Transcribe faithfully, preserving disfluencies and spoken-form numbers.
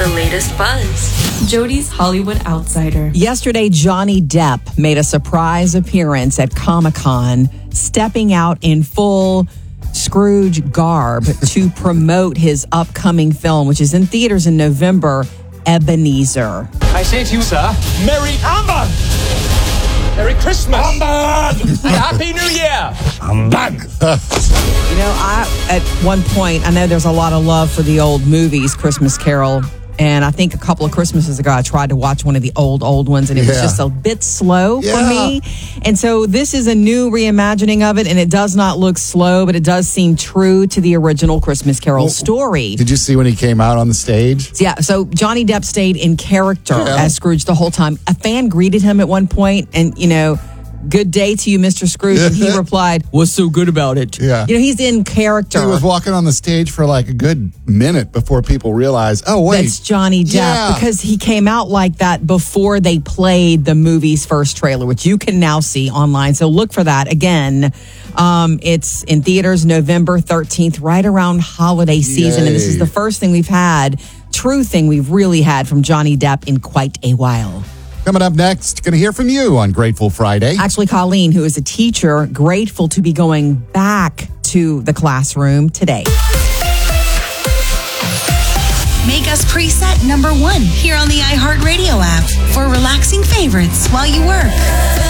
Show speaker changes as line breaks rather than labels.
the latest buzz.
Jody's Hollywood Outsider.
Yesterday, Johnny Depp made a surprise appearance at Comic-Con, stepping out in full Scrooge garb to promote his upcoming film, which is in theaters in November, Ebenezer.
I say to you, sir, Merry Humbug! Merry Christmas! Humbug! And Happy New Year! Humbug!
You know, I at one point, I know there's a lot of love for the old movies, Christmas Carol, and I think a couple of Christmases ago, I tried to watch one of the old, old ones, and it
Yeah.
was just a bit slow
Yeah.
for me. And so this is a new reimagining of it, and it does not look slow, but it does seem true to the original Christmas Carol
Well,
story.
Did you see when he came out on the stage?
Yeah, so Johnny Depp stayed in character
Yeah.
as Scrooge the whole time. A fan greeted him at one point, and, you know, good day to you, Mister Scrooge. And he replied, what's so good about it?
Yeah.
You know, he's in character.
He was walking on the stage for like a good minute before people realized, oh, wait.
That's Johnny Depp,
Yeah.
because he came out like that before they played the movie's first trailer, which you can now see online. So look for that. Again, um, it's in theaters November thirteenth, right around holiday season.
Yay.
And this is the first thing we've had, true thing we've really had from Johnny Depp in quite a while.
Coming up next, going to hear from you on Grateful Friday.
Actually, Colleen, who is a teacher, grateful to be going back to the classroom today.
Make us preset number one here on the iHeartRadio app for relaxing favorites while you work.